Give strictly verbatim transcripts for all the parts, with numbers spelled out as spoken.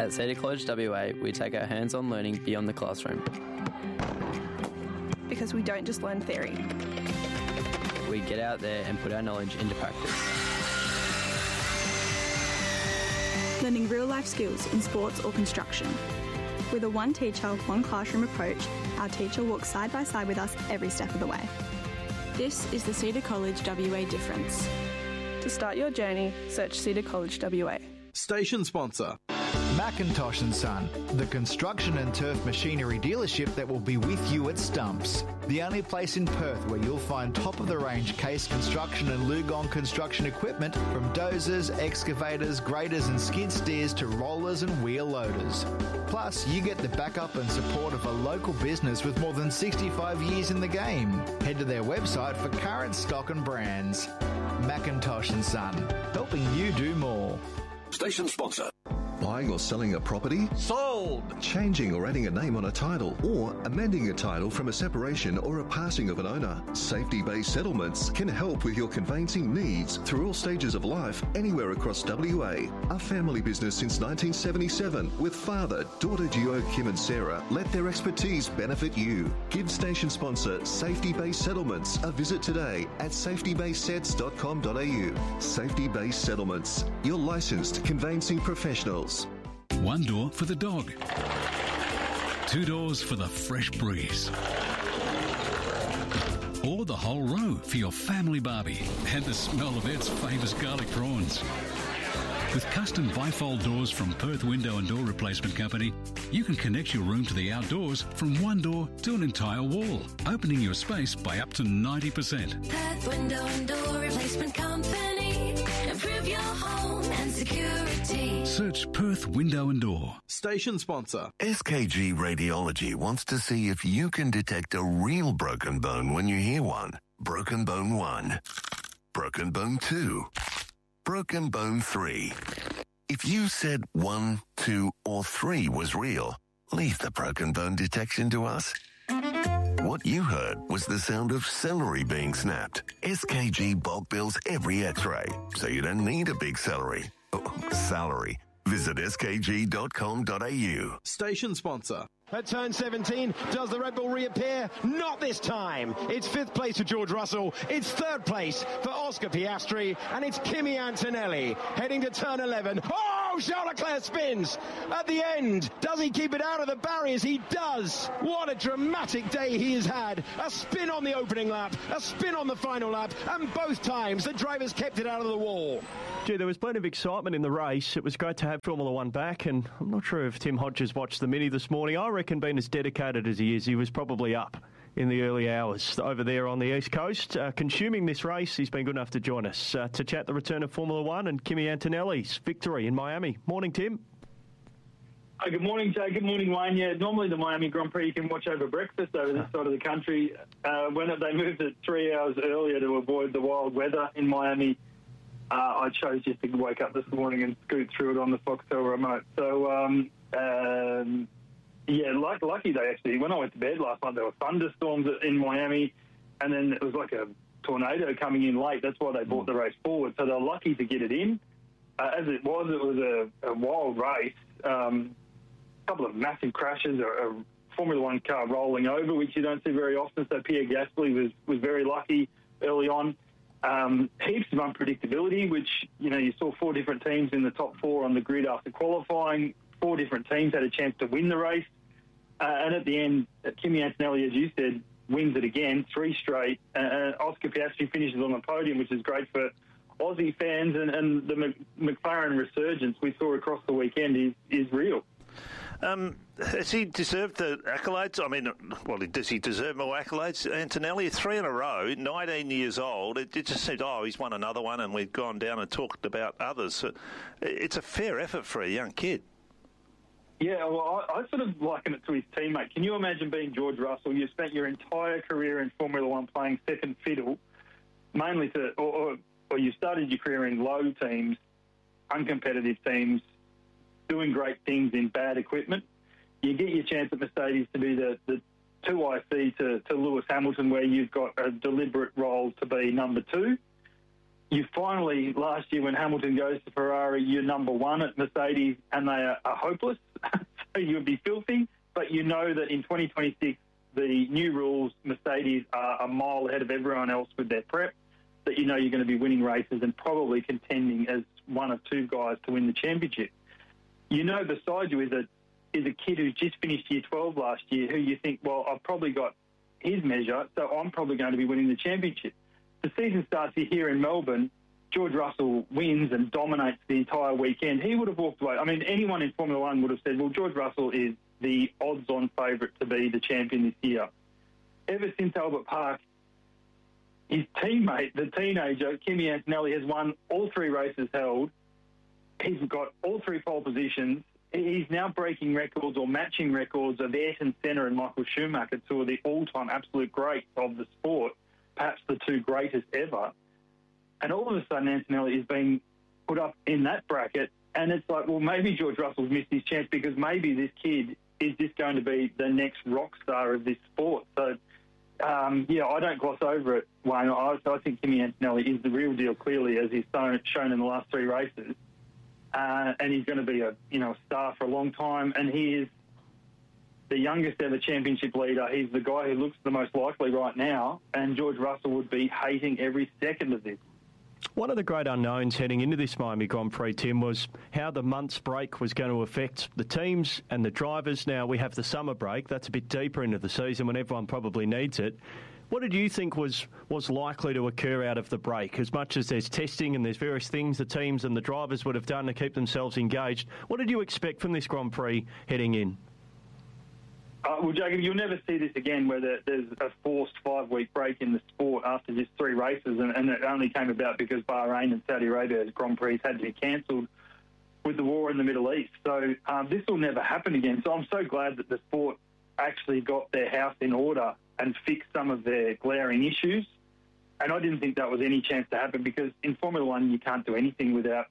At Cedar College W A, we take our hands-on learning beyond the classroom. Because we don't just learn theory. We get out there and put our knowledge into practice. Learning real-life skills in sports or construction. With a one teacher, one classroom approach, our teacher walks side by side with us every step of the way. This is the Cedar College W A difference. To start your journey, search Cedar College W A. Station sponsor. Macintosh and Son, the construction and turf machinery dealership that will be with you at Stumps. The only place in Perth where you'll find top-of-the-range Case Construction and Lugon construction equipment, from dozers, excavators, graders and skid steers to rollers and wheel loaders. Plus, you get the backup and support of a local business with more than sixty-five years in the game. Head to their website for current stock and brands. Macintosh and Son, helping you do more. Station sponsor. Buying or selling a property? Sold! Changing or adding a name on a title, or amending a title from a separation or a passing of an owner. Safety Based Settlements can help with your conveyancing needs through all stages of life, anywhere across W A. A family business since nineteen seventy-seven, with father, daughter Gio, Kim and Sarah, let their expertise benefit you. Give station sponsor Safety Based Settlements a visit today at safety based sets dot com dot a u. Safety Based Settlements, your licensed conveyancing professionals. One door for the dog. Two doors for the fresh breeze. Or the whole row for your family barbie and the smell of Ed's famous garlic prawns. With custom bifold doors from Perth Window and Door Replacement Company, you can connect your room to the outdoors from one door to an entire wall, opening your space by up to ninety percent. Perth Window and Door Replacement Company. Improve your home and security. Search Perth Window and Door. Station sponsor. S K G Radiology wants to see if you can detect a real broken bone when you hear one. Broken bone one. Broken bone two. Broken bone three. If you said one, two, or three was real, leave the broken bone detection to us. What you heard was the sound of celery being snapped. S K G bulk bills every x-ray, so you don't need a big celery. Oh, salary. Visit s k g dot com dot a u. Station sponsor. At turn seventeen, does the Red Bull reappear? Not this time. It's fifth place for George Russell. It's third place for Oscar Piastri. And it's Kimi Antonelli heading to turn eleven. Oh, Charles Leclerc spins at the end. Does he keep it out of the barriers? He does. What a dramatic day he has had. A spin on the opening lap, a spin on the final lap, and both times the drivers kept it out of the wall. Gee, there was plenty of excitement in the race. It was great to have Formula One back, and I'm not sure if Tim Hodges watched the Mini this morning. I reckon being as dedicated as he is, he was probably up in the early hours over there on the East Coast. Uh, consuming this race, he's been good enough to join us uh, to chat the return of Formula One and Kimi Antonelli's victory in Miami. Morning, Tim. Hi, good morning, Jay. Good morning, Wayne. Yeah, normally the Miami Grand Prix you can watch over breakfast over this side of the country. Uh, when they moved it three hours earlier to avoid the wild weather in Miami, uh, I chose just to wake up this morning and scoot through it on the Foxtel remote. So, um, um, yeah, like, lucky they actually, when I went to bed last night, there were thunderstorms in Miami, and then it was like a tornado coming in late. That's why they brought the race forward. So they're lucky to get it in. Uh, as it was, it was a, a wild race. Um, a couple of massive crashes, a, a Formula One car rolling over, which you don't see very often. So Pierre Gasly was, was very lucky early on. Um, heaps of unpredictability, which, you know, you saw four different teams in the top four on the grid after qualifying. Four different teams had a chance to win the race. Uh, and at the end, Kimi Antonelli, as you said, wins it again, three straight. Uh, Oscar Piastri finishes on the podium, which is great for Aussie fans. And, and the McLaren resurgence we saw across the weekend is, is real. Um, has he deserved the accolades? I mean, well, does he deserve more accolades? Antonelli, three in a row, nineteen years old. It, it just said, oh, he's won another one, and we've gone down and talked about others. So it's a fair effort for a young kid. Yeah, well, I, I sort of liken it to his teammate. Can you imagine being George Russell? You spent your entire career in Formula One playing second fiddle, mainly to, or, or, or you started your career in low teams, uncompetitive teams, doing great things in bad equipment. You get your chance at Mercedes to be the, the two I C to, to Lewis Hamilton, where you've got a deliberate role to be number two. you finally, last year when Hamilton goes to Ferrari, you're number one at Mercedes and they are, are hopeless. So you would be filthy. But you know that in twenty twenty-six, the new rules, Mercedes are a mile ahead of everyone else with their prep, that you know you're going to be winning races and probably contending as one of two guys to win the championship. You know beside you is a, is a kid who's just finished year twelve last year who you think, well, I've probably got his measure, so I'm probably going to be winning the championship. The season starts here in Melbourne. George Russell wins and dominates the entire weekend. He would have walked away. I mean, anyone in Formula One would have said, well, George Russell is the odds-on favourite to be the champion this year. Ever since Albert Park, his teammate, the teenager, Kimi Antonelli, has won all three races held. He's got all three pole positions. He's now breaking records or matching records of Ayrton Senna and Michael Schumacher, two of the all-time absolute greats of the sport, perhaps the two greatest ever. And all of a sudden, Antonelli is being put up in that bracket, and it's like, well, maybe George Russell's missed his chance because maybe this kid is just going to be the next rock star of this sport. So, um, yeah, I don't gloss over it, Wayne. I, I think Kimi Antonelli is the real deal, clearly, as he's shown in the last three races. Uh, and he's going to be a you know a star for a long time. And he is the youngest ever championship leader. He's the guy who looks the most likely right now. And George Russell would be hating every second of this. One of the great unknowns heading into this Miami Grand Prix, Tim, was how the month's break was going to affect the teams and the drivers. Now, we have the summer break. That's a bit deeper into the season when everyone probably needs it. What did you think was, was likely to occur out of the break? As much as there's testing and there's various things the teams and the drivers would have done to keep themselves engaged, what did you expect from this Grand Prix heading in? Uh, well, Jacob, you'll never see this again where there, there's a forced five-week break in the sport after just three races, and, and it only came about because Bahrain and Saudi Arabia's Grand Prix had to be cancelled with the war in the Middle East. So um, this will never happen again. So I'm so glad that the sport actually got their house in order and fixed some of their glaring issues. And I didn't think that was any chance to happen because in Formula One you can't do anything without...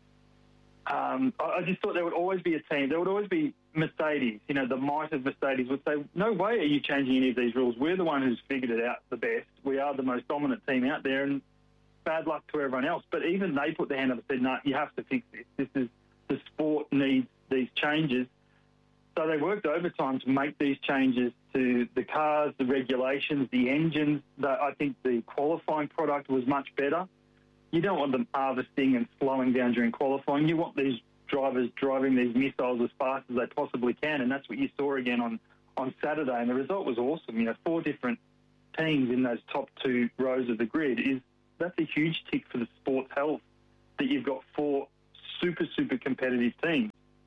Um, I, I just thought there would always be a team. There would always be Mercedes. You know, the might of Mercedes would say, no way are you changing any of these rules. We're the one who's figured it out the best. We are the most dominant team out there, and bad luck to everyone else. But even they put their hand up and said, no, you have to fix this. This is the sport needs these changes. So they worked overtime to make these changes to the cars, the regulations, the engines. The, I think the qualifying product was much better. You don't want them harvesting and slowing down during qualifying. You want these drivers driving these missiles as fast as they possibly can, and that's what you saw again on, on Saturday. And the result was awesome. You know, four different teams in those top two rows of the grid. Is that's a huge tick for the sport's health, that you've got four super, super competitive teams.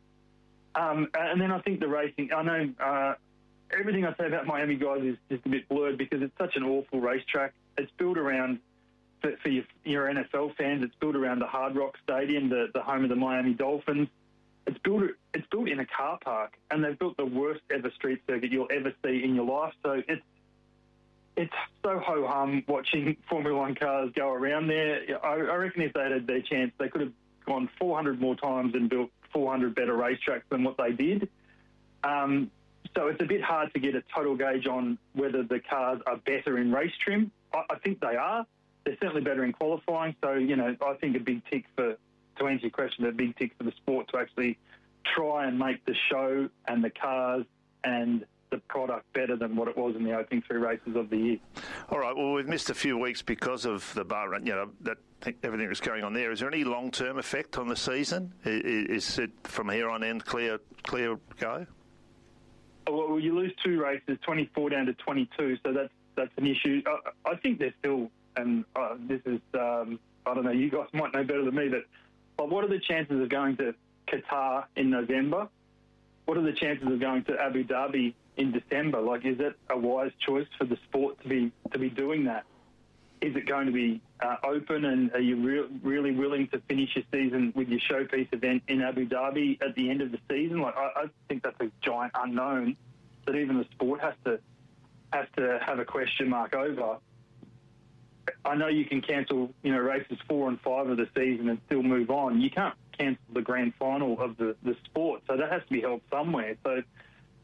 Um, and then I think the racing, I know uh, everything I say about Miami, guys, is just a bit blurred because it's such an awful racetrack. It's built around, for, for your, your N F L fans, it's built around the Hard Rock Stadium, the, the home of the Miami Dolphins. It's built it's built in a car park, and they've built the worst ever street circuit you'll ever see in your life. So it's it's so ho-hum watching Formula One cars go around there. I, I reckon if they had their chance, they could have gone four hundred more times and built four hundred better racetracks than what they did. Um, so it's a bit hard to get a total gauge on whether the cars are better in race trim. I, I think they are. They're certainly better in qualifying. So, you know, I think a big tick for, to answer your question, a big tick for the sport to actually try and make the show and the cars and the product better than what it was in the opening three races of the year. All right, well, we've missed a few weeks because of the Bahrain, you know, that everything that's going on there. Is there any long-term effect on the season? Is, is it from here on in clear, clear go? Well, you lose two races, twenty-four down to twenty-two, so that's that's an issue. I, I think there's still, and uh, this is, um, I don't know, you guys might know better than me, but, but what are the chances of going to Qatar in November? What are the chances of going to Abu Dhabi in December? Like, is it a wise choice for the sport to be to be doing that? Is it going to be uh, open, and are you re- really willing to finish your season with your showpiece event in Abu Dhabi at the end of the season? Like, I, I think that's a giant unknown that even the sport has to has to have a question mark over. I know you can cancel, you know, races four and five of the season and still move on. You can't cancel the grand final of the, the sport, so that has to be held somewhere. So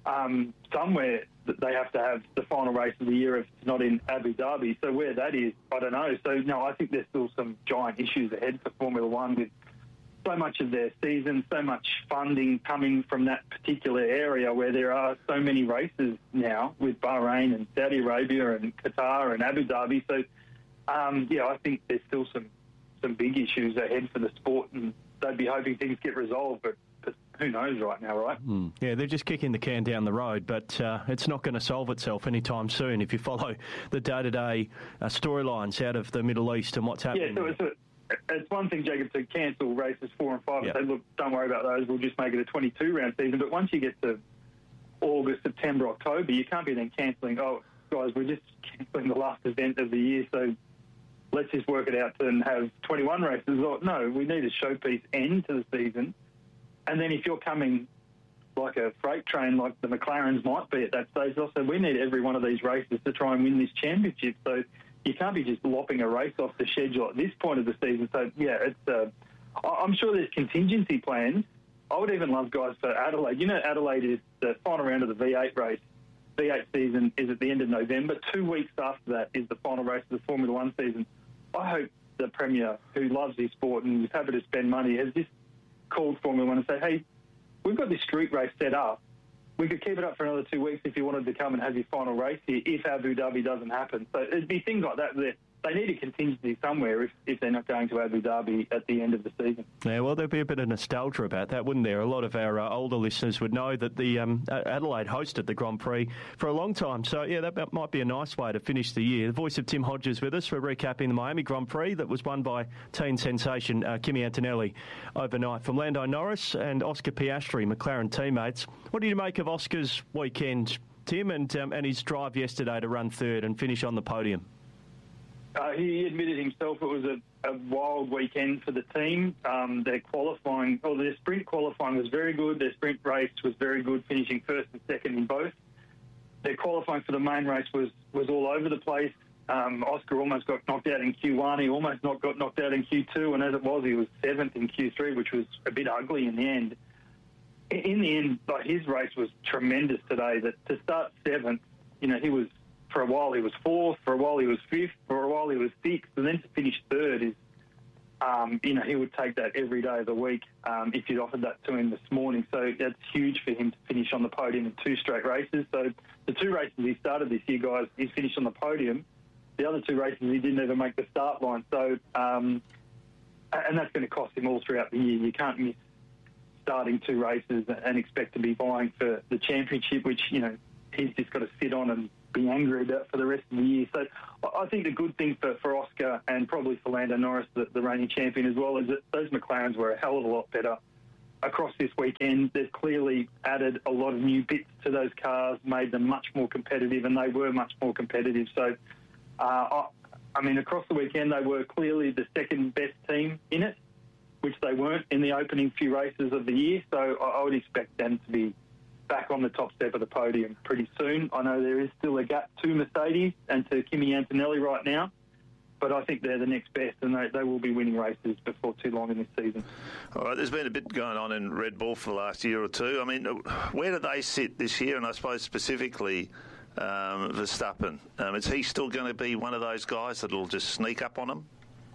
um, somewhere that they have to have the final race of the year if it's not in Abu Dhabi. So where that is, I don't know. So, no, I think there's still some giant issues ahead for Formula One with so much of their season, so much funding coming from that particular area where there are so many races now with Bahrain and Saudi Arabia and Qatar and Abu Dhabi. So, um, yeah, I think there's still some, some big issues ahead for the sport, and they'd be hoping things get resolved, but, but who knows right now, right? Mm. Yeah, they're just kicking the can down the road, but uh, it's not going to solve itself anytime soon if you follow the day-to-day uh, storylines out of the Middle East and what's happening. Yeah, so it's, a, it's one thing, Jacob, to cancel races four and five Yep. and say, look, don't worry about those, we'll just make it a twenty-two round season. But once you get to August, September, October, you can't be then cancelling, oh, guys, we're just cancelling the last event of the year, so let's just work it out and have twenty-one races. Or, no, we need a showpiece end to the season. And then if you're coming like a freight train like the McLarens might be at that stage, also we need every one of these races to try and win this championship. So you can't be just lopping a race off the schedule at this point of the season. So, yeah, it's. Uh, I'm sure there's contingency plans. I would even love guys for Adelaide. You know, Adelaide is the final round of the V eight race. V eight season is at the end of November. Two weeks after that is the final race of the Formula One season. I hope the Premier, who loves his sport and is happy to spend money, has just called Formula One and said, hey, we've got this street race set up. We could keep it up for another two weeks if you wanted to come and have your final race here, if Abu Dhabi doesn't happen. So it'd be things like that that they need a contingency somewhere if, if they're not going to Abu Dhabi at the end of the season. Yeah, well, there'd be a bit of nostalgia about that, wouldn't there? A lot of our uh, older listeners would know that the um, Adelaide hosted the Grand Prix for a long time. So, yeah, that might be a nice way to finish the year. The voice of Tim Hodges with us. We're recapping the Miami Grand Prix that was won by teen sensation uh, Kimi Antonelli overnight. From Lando Norris and Oscar Piastri, McLaren teammates. What do you make of Oscar's weekend, Tim, and, um, and his drive yesterday to run third and finish on the podium? Uh, he admitted himself it was a, a wild weekend for the team. Um, their qualifying, or their sprint qualifying was very good. Their sprint race was very good, finishing first and second in both. Their qualifying for the main race was, was all over the place. Um, Oscar almost got knocked out in Q one. He almost not got knocked out in Q two, and as it was, he was seventh in Q three, which was a bit ugly in the end. In the end, like, his race was tremendous today. That to start seventh, you know, he was. For a while he was fourth, for a while he was fifth, for a while he was sixth, and then to finish third is, um, you know, he would take that every day of the week um, if you'd offered that to him this morning. So that's huge for him to finish on the podium in two straight races. So the two races he started this year, guys, he's finished on the podium. The other two races he didn't even make the start line. So, um, and that's going to cost him all throughout the year. You can't miss starting two races and expect to be vying for the championship, which, you know, he's just got to sit on and be angry about for the rest of the year. So I think the good thing for, for Oscar and probably for Lando Norris, the, the reigning champion as well, is that those McLarens were a hell of a lot better across this weekend. They've clearly added a lot of new bits to those cars, made them much more competitive, and they were much more competitive. So, uh, I, I mean, across the weekend, they were clearly the second best team in it, which they weren't in the opening few races of the year. So I, I would expect them to be back on the top step of the podium pretty soon. I know there is still a gap to Mercedes and to Kimi Antonelli right now, but I think they're the next best, and they, they will be winning races before too long in this season. All right, there's been a bit going on in Red Bull for the last year or two. I mean, where do they sit this year? And I suppose specifically um, Verstappen. Um, is he still going to be one of those guys that'll just sneak up on them?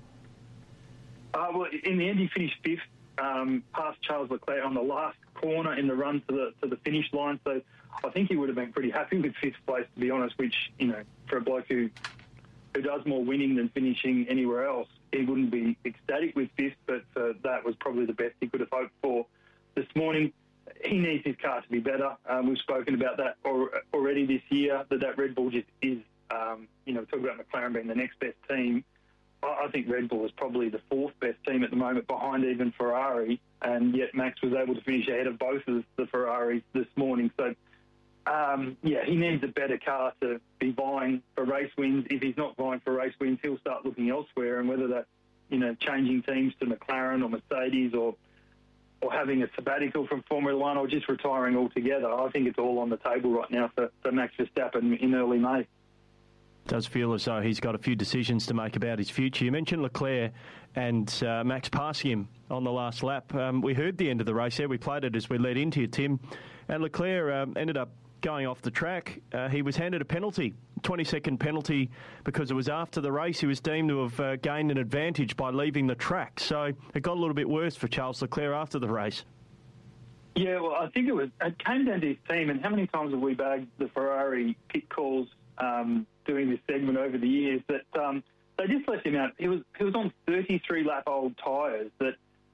Uh, well, in the end, he finished fifth, um, past Charles Leclerc on the last corner in the run to the to the finish line. So I think he would have been pretty happy with fifth place, to be honest, which, you know, for a bloke who who does more winning than finishing anywhere else, he wouldn't be ecstatic with fifth, but uh, that was probably the best he could have hoped for this morning. He needs his car to be better. Um, we've spoken about that or, already this year, that that Red Bull just is, um, you know, talk about McLaren being the next best team. I think Red Bull is probably the fourth best team at the moment, behind even Ferrari, and yet Max was able to finish ahead of both of the Ferraris this morning. So, um, yeah, he needs a better car to be vying for race wins. If he's not vying for race wins, he'll start looking elsewhere, and whether that's, you know, changing teams to McLaren or Mercedes, or or having a sabbatical from Formula One, or just retiring altogether. I think it's all on the table right now for, for Max Verstappen in early May. does feel as though he's got a few decisions to make about his future. You mentioned Leclerc and uh, Max passing him on the last lap. Um, we heard the end of the race there. We played it as we led into you, Tim. And Leclerc um, ended up going off the track. Uh, he was handed a penalty, twenty-second penalty, because it was after the race. He was deemed to have uh, gained an advantage by leaving the track. So it got a little bit worse for Charles Leclerc after the race. Yeah, well, I think it was. It came down to his team, and how many times have we bagged the Ferrari pit calls um, doing this segment over the years that um, they just left him out. He was he was on thirty-three lap old tyres that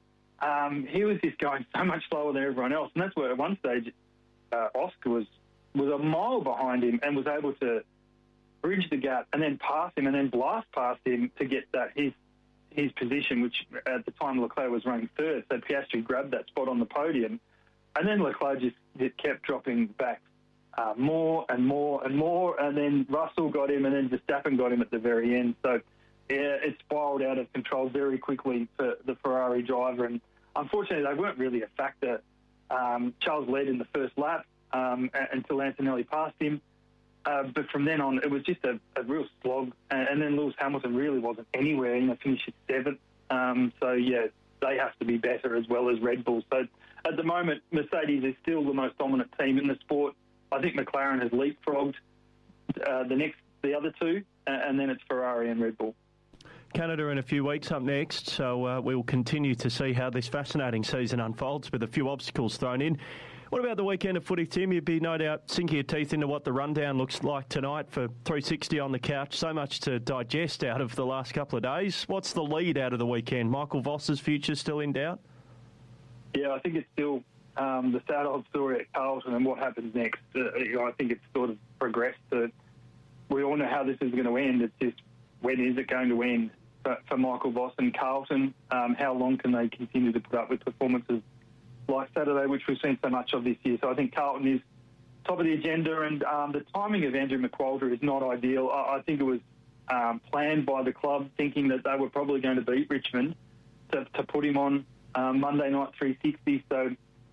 um, he was just going so much slower than everyone else, and that's where at one stage uh, Oscar was was a mile behind him and was able to bridge the gap and then pass him and then blast past him to get that his his position, which at the time Leclerc was running third, so Piastri grabbed that spot on the podium. And then Leclerc just, just kept dropping back uh, more and more and more, and then Russell got him, and then Verstappen got him at the very end. So, yeah, it spiraled out of control very quickly for the Ferrari driver, and unfortunately they weren't really a factor. Um, Charles led in the first lap um, until Antonelli passed him, uh, but from then on it was just a, a real slog, and, and then Lewis Hamilton really wasn't anywhere, you know, finished seventh. Um, so, yeah, they have to be better as well as Red Bull. So, at the moment, Mercedes is still the most dominant team in the sport. I think McLaren has leapfrogged uh, the next, the other two, and then it's Ferrari and Red Bull. Canada in a few weeks up next, so uh, we will continue to see how this fascinating season unfolds with a few obstacles thrown in. What about the weekend of footy, Tim? You'd be no doubt sinking your teeth into what the rundown looks like tonight for three sixty on the couch. So much to digest out of the last couple of days. What's the lead out of the weekend? Michael Voss's future still in doubt? Yeah, I think it's still um, the sad old story at Carlton and what happens next. Uh, you know, I think it's sort of progressed to, we all know how this is going to end. It's just, when is it going to end for, for Michael Voss and Carlton? Um, how long can they continue to put up with performances like Saturday, which we've seen so much of this year? So I think Carlton is top of the agenda, and um, the timing of Andrew McQualter is not ideal. I, I think it was um, planned by the club, thinking that they were probably going to beat Richmond to, to put him on Um, Monday night three sixty. So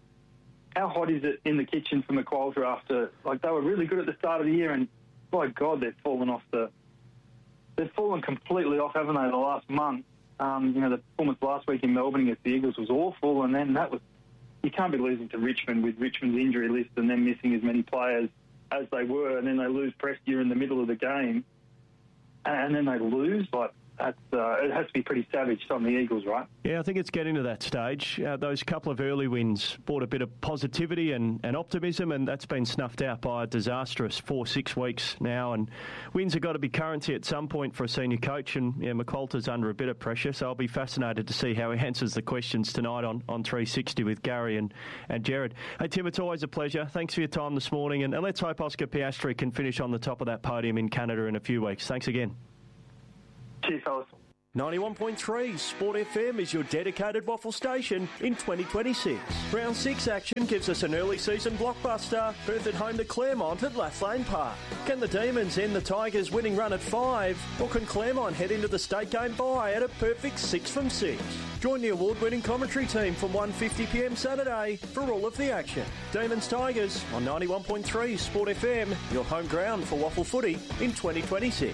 how hot is it in the kitchen for McQualter after, like, they were really good at the start of the year, and by God, they've fallen off the, they've fallen completely off, haven't they, the last month. Um, you know, the performance last week in Melbourne against the Eagles was awful, and then that was, you can't be losing to Richmond with Richmond's injury list and then missing as many players as they were, and then they lose Prestia in the middle of the game, and then they lose, like, That's, uh, it has to be pretty savage on the Eagles, right? Yeah, I think it's getting to that stage. Uh, those couple of early wins brought a bit of positivity and, and optimism, and that's been snuffed out by a disastrous four, six weeks now. And wins have got to be currency at some point for a senior coach, and yeah, McQualter's under a bit of pressure, so I'll be fascinated to see how he answers the questions tonight on, on three sixty with Gary and, and Jared. Hey, Tim, it's always a pleasure. Thanks for your time this morning, and, and let's hope Oscar Piastri can finish on the top of that podium in Canada in a few weeks. Thanks again. Cheers, fellas. ninety-one point three Sport F M is your dedicated waffle station in twenty twenty-six. Round six action gives us an early season blockbuster. Perth at home to Claremont at Lathlane Park. Can the Demons end the Tigers' winning run at five? Or can Claremont head into the state game bye at a perfect six from six? Join the award-winning commentary team from one fifty p m Saturday for all of the action. Demons Tigers on ninety-one point three Sport F M, your home ground for waffle footy in twenty twenty-six.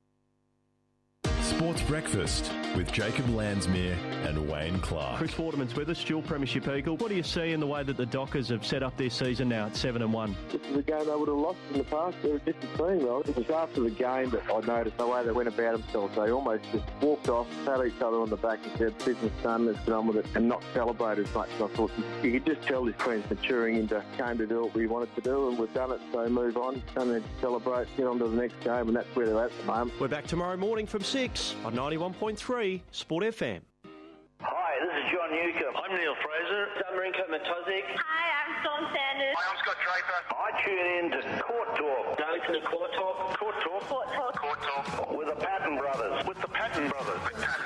Sports Breakfast with Jacob Landsmere and Wayne Clark. Chris Waterman's with us, dual premiership Eagle. What do you see in the way that the Dockers have set up their season now at seven and one? This is a game they would have lost in the past. They're a different team, though. It was after the game that I noticed the way they went about themselves. They almost just walked off, pat each other on the back and said, business done, let's get on with it, and not celebrate as much. And I thought, you could just tell this team's maturing into came to do what we wanted to do, and we've done it, so move on. Don't need to celebrate, get on to the next game, and that's where they're at at the moment. We're back tomorrow morning from six on ninety-one point three Sport F M. Hi, this is John Newcomb. I'm Neil Fraser. I'm Marinko Matozic. Hi, I'm Storm Sanders. Hi, I'm Scott Draper. I tune in to Court Talk. Go to the Court Talk. Court Talk. Court Talk. Court Talk. With the Patton Brothers. With the Patton Brothers. The Patton